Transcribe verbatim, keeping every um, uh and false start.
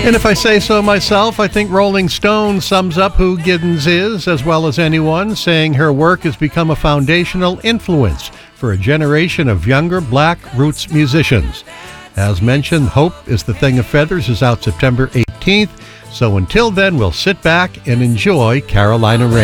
And if I say so myself, I think Rolling Stone sums up who Giddens is as well as anyone, saying her work has become a foundational influence for a generation of younger black roots musicians. As mentioned, Hope is the Thing of Feathers is out September eighteenth, so until then we'll sit back and enjoy Carolina Rain.